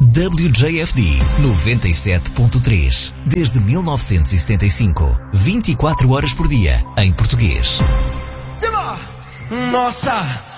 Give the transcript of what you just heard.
WJFD 97.3. Desde 1975. 24 horas por dia, em português. Nossa!